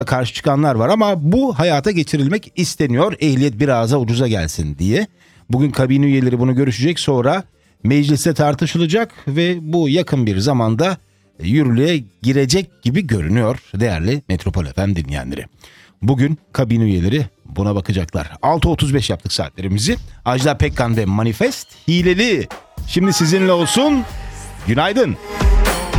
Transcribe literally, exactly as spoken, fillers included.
karşı çıkanlar var ama bu hayata geçirilmek isteniyor. Ehliyet biraz daha ucuza gelsin diye. Bugün kabine üyeleri bunu görüşecek, sonra mecliste tartışılacak ve bu yakın bir zamanda yürürlüğe girecek gibi görünüyor değerli Metropol F M dinleyenleri. Bugün kabine üyeleri buna bakacaklar. altı otuz beş yaptık saatlerimizi. Ajda Pekkan ve Manifest hileli. Şimdi sizinle olsun. Günaydın.